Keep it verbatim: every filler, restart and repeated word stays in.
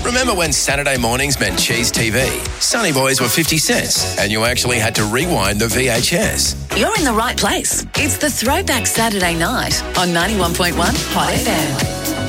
Remember when Saturday mornings meant Cheese T V? Sunny Boys were fifty cents and you actually had to rewind the V H S. You're in the right place. It's the Throwback Saturday Night on ninety-one point one Hot F M.